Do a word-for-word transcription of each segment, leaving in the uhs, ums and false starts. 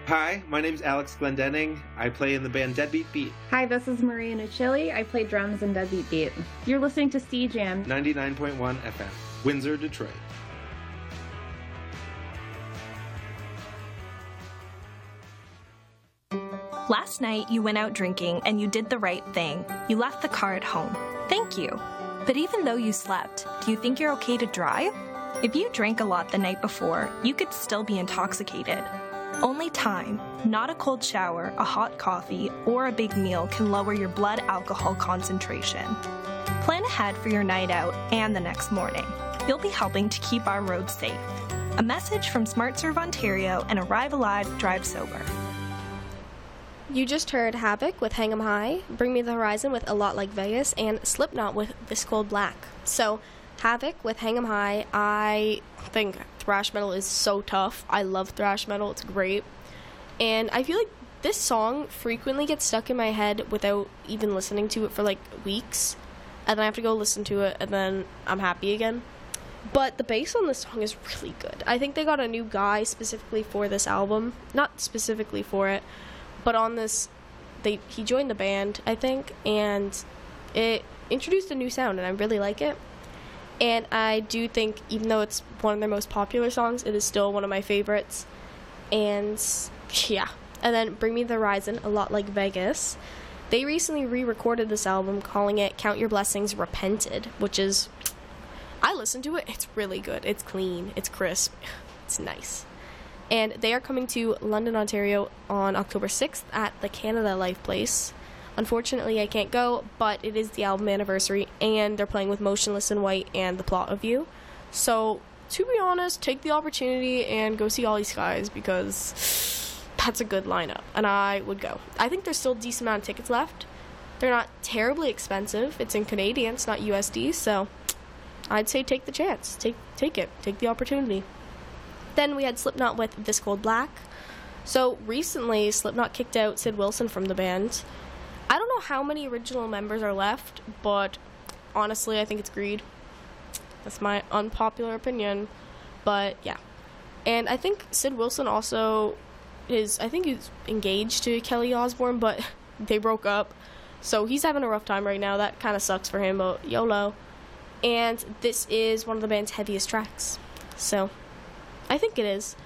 Hi, my name's Alex Glendenning. I play in the band Deadbeat Beat. Hi, this is Maria Nucilli. I play drums in Deadbeat Beat. You're listening to C Jam ninety-nine point one F M, Windsor, Detroit. Last night, you went out drinking and you did the right thing. You left the car at home. Thank you. But even though you slept, do you think you're okay to drive? If you drank a lot the night before, you could still be intoxicated. Only time, not a cold shower, a hot coffee, or a big meal can lower your blood alcohol concentration. Plan ahead for your night out and the next morning. You'll be helping to keep our roads safe. A message from SmartServe Ontario and Arrive Alive, Drive Sober. You just heard Havoc with Hang 'em High, Bring Me the Horizon with A Lot Like Vegas, and Slipknot with This Cold Black. So, Havoc with Hang 'em High, I think thrash metal is so tough. I love thrash metal, it's great. And I feel like this song frequently gets stuck in my head without even listening to it for like weeks. And then I have to go listen to it, and then I'm happy again. But the bass on this song is really good. I think they got a new guy specifically for this album. Not specifically for it, but on this, they he joined the band, I think, and it introduced a new sound, and I really like it. And I do think, even though it's one of their most popular songs, it is still one of my favorites. And, yeah. And then Bring Me the Horizon, A Lot Like Vegas. They recently re-recorded this album, calling it Count Your Blessings Repented, which is, I listened to it, it's really good. It's clean, it's crisp, it's nice. And they are coming to London, Ontario on October sixth at the Canada Life Place. Unfortunately, I can't go, but it is the album anniversary, and they're playing with Motionless in White and The Plot of You. So, to be honest, take the opportunity and go see All These Guys, because that's a good lineup, and I would go. I think there's still a decent amount of tickets left. They're not terribly expensive. It's in Canadian, it's not U S D, so I'd say take the chance. Take take it. Take the opportunity. Then we had Slipknot with This Cold Black. So, recently, Slipknot kicked out Sid Wilson from the band. I don't know how many original members are left, but honestly, I think it's greed. That's my unpopular opinion, but yeah. And I think Sid Wilson also is, I think he's engaged to Kelly Osbourne, but they broke up, so he's having a rough time right now. That kind of sucks for him, but YOLO. And this is one of the band's heaviest tracks, so I think it is.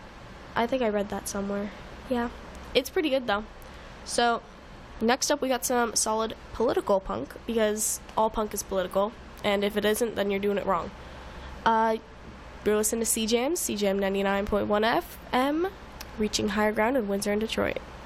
I think I read that somewhere. Yeah, it's pretty good though. So next up, we got some solid political punk, because all punk is political, and if it isn't, then you're doing it wrong. Uh, you're listening to C Jam, C Jam ninety-nine point one F M, reaching higher ground in Windsor and Detroit.